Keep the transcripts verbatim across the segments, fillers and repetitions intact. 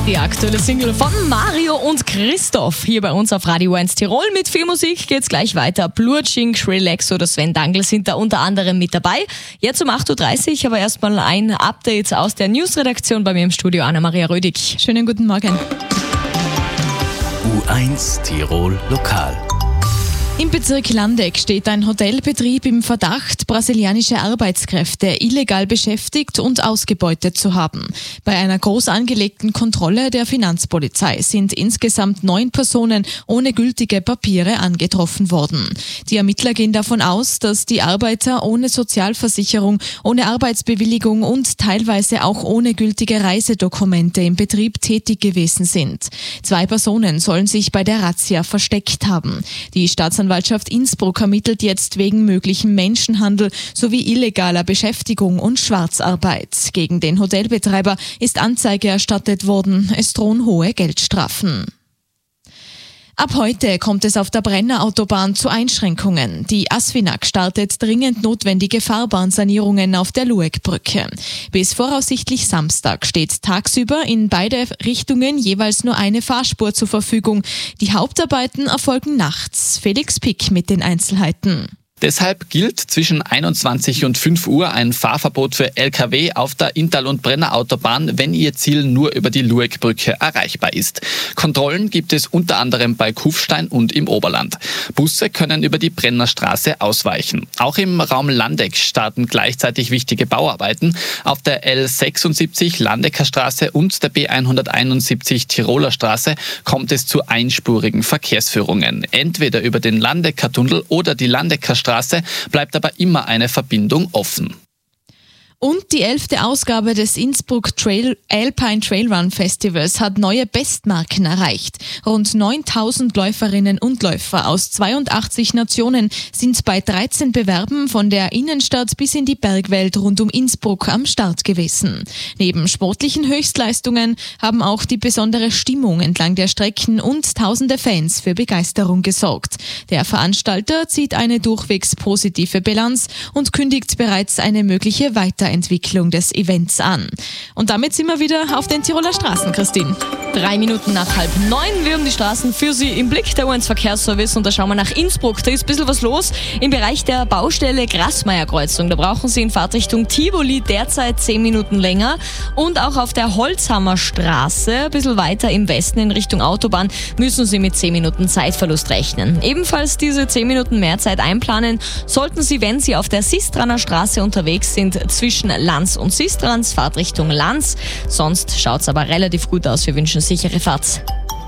Die aktuelle Single von Mario und Christoph hier bei uns auf Radio eins Tirol. Mit viel Musik geht's gleich weiter. Blurchink, Relax oder Sven Dangl sind da unter anderem mit dabei. Jetzt um acht Uhr dreißig, aber erstmal ein Update aus der Newsredaktion bei mir im Studio, Anna-Maria Rödig. Schönen guten Morgen. U eins Tirol Lokal. Im Bezirk Landeck steht ein Hotelbetrieb im Verdacht, brasilianische Arbeitskräfte illegal beschäftigt und ausgebeutet zu haben. Bei einer groß angelegten Kontrolle der Finanzpolizei sind insgesamt neun Personen ohne gültige Papiere angetroffen worden. Die Ermittler gehen davon aus, dass die Arbeiter ohne Sozialversicherung, ohne Arbeitsbewilligung und teilweise auch ohne gültige Reisedokumente im Betrieb tätig gewesen sind. Zwei Personen sollen sich bei der Razzia versteckt haben. Die Staatsanwaltschaft Staatsanwaltschaft Innsbruck ermittelt jetzt wegen möglichem Menschenhandel sowie illegaler Beschäftigung und Schwarzarbeit. Gegen den Hotelbetreiber ist Anzeige erstattet worden. Es drohen hohe Geldstrafen. Ab heute kommt es auf der Brenner Autobahn zu Einschränkungen. Die ASFINAG startet dringend notwendige Fahrbahnsanierungen auf der Luegbrücke. Bis voraussichtlich Samstag steht tagsüber in beide Richtungen jeweils nur eine Fahrspur zur Verfügung. Die Hauptarbeiten erfolgen nachts. Felix Pick mit den Einzelheiten. Deshalb gilt zwischen einundzwanzig und fünf Uhr ein Fahrverbot für L K W auf der Inntal- und Brenner Autobahn, wenn ihr Ziel nur über die Luegbrücke erreichbar ist. Kontrollen gibt es unter anderem bei Kufstein und im Oberland. Busse können über die Brennerstraße ausweichen. Auch im Raum Landeck starten gleichzeitig wichtige Bauarbeiten. Auf der L sechsundsiebzig Landecker Straße und der B hunderteinundsiebzig Tiroler Straße kommt es zu einspurigen Verkehrsführungen. Entweder über den Landecker Tunnel oder die Landecker Straße bleibt aber immer eine Verbindung offen. Und die elfte Ausgabe des Innsbruck Trail Alpine Trailrun Festivals hat neue Bestmarken erreicht. Rund neuntausend Läuferinnen und Läufer aus zweiundachtzig Nationen sind bei dreizehn Bewerben von der Innenstadt bis in die Bergwelt rund um Innsbruck am Start gewesen. Neben sportlichen Höchstleistungen haben auch die besondere Stimmung entlang der Strecken und tausende Fans für Begeisterung gesorgt. Der Veranstalter zieht eine durchwegs positive Bilanz und kündigt bereits eine mögliche Weiterentwicklung Entwicklung des Events an. Und damit sind wir wieder auf den Tiroler Straßen, Christine. Drei Minuten nach halb neun. Wir haben die Straßen für Sie im Blick, der U eins Verkehrsservice. Und da schauen wir nach Innsbruck. Da ist ein bisschen was los im Bereich der Baustelle Grassmeier-Kreuzung. Da brauchen Sie in Fahrtrichtung Tivoli derzeit zehn Minuten länger. Und auch auf der Holzhammer Straße, ein bisschen weiter im Westen in Richtung Autobahn, müssen Sie mit zehn Minuten Zeitverlust rechnen. Ebenfalls diese zehn Minuten mehr Zeit einplanen sollten Sie, wenn Sie auf der Sistraner Straße unterwegs sind, zwischen Lanz und Sistrans, Fahrtrichtung Lanz. Sonst schaut es aber relativ gut aus. Wir wünschen sichere Fahrt.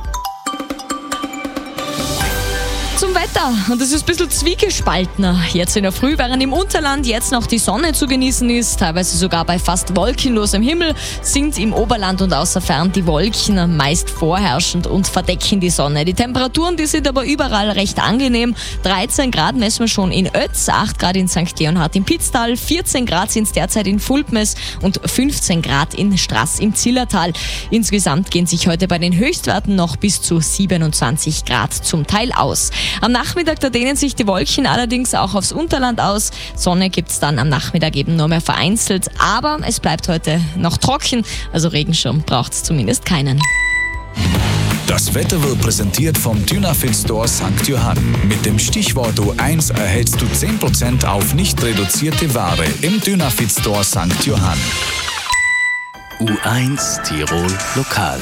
Zum Wetter. Und es ist ein bisschen zwiegespaltener. Jetzt in der Früh, während im Unterland jetzt noch die Sonne zu genießen ist, teilweise sogar bei fast wolkenlosem Himmel, sind im Oberland und außer Fern die Wolken meist vorherrschend und verdecken die Sonne. Die Temperaturen, die sind aber überall recht angenehm. dreizehn Grad messen wir schon in Ötz, acht Grad in Sankt Leonhard im Pitztal, vierzehn Grad sind es derzeit in Fulpmes und fünfzehn Grad in Straß im Zillertal. Insgesamt gehen sich heute bei den Höchstwerten noch bis zu siebenundzwanzig Grad zum Teil aus. Am Nachmittag, da dehnen sich die Wolken allerdings auch aufs Unterland aus. Sonne gibt's dann am Nachmittag eben nur mehr vereinzelt. Aber es bleibt heute noch trocken, also Regenschirm braucht's zumindest keinen. Das Wetter wird präsentiert vom Dynafit Store Sankt Johann. Mit dem Stichwort U eins erhältst du zehn Prozent auf nicht reduzierte Ware im Dynafit Store Sankt Johann. U eins Tirol Lokal.